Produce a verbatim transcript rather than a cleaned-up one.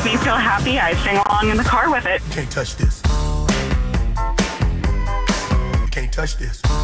makes me feel happy. I sing along in the car with it. You can't touch this. You can't touch this.